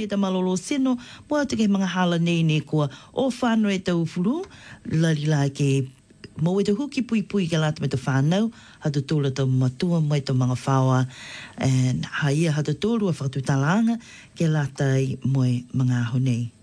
e ta malolo sino, mua te ke mga hala nei ne kua o whānau e tau furu, lari la ke mo e te huki pui pui ke lata me te whānau, hatu tūla tau matua mo e tau mga whaua, and haia hatu tūlu a whakatu talanga ke lata i mo e mga aho nei.